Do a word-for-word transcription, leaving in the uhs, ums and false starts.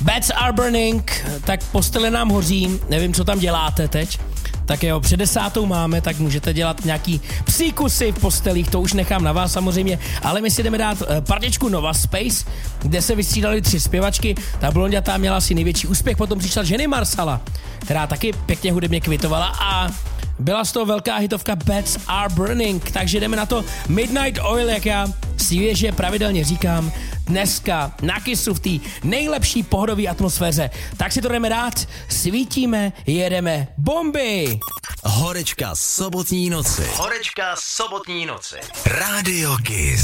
Beds are burning, tak postele nám hoří, nevím, co tam děláte teď. Tak jo, před desátou máme, tak můžete dělat nějaký psíkusy v postelích, to už nechám na vás samozřejmě, ale my si jdeme dát uh, partičku Nova Space, kde se vystřídali tři zpěvačky, ta blondětá měla asi největší úspěch, potom přišla Jenny Marsala, která taky pěkně hudebně kvitovala a byla z toho velká hitovka Beds are burning, takže jdeme na to Midnight Oil, jak já svěže pravidelně říkám, dneska na Kissu v té nejlepší pohodové atmosféře. Tak si to jdeme dát, svítíme, jedeme bomby! Horečka sobotní noci. Horečka sobotní noci. Radio Kiss.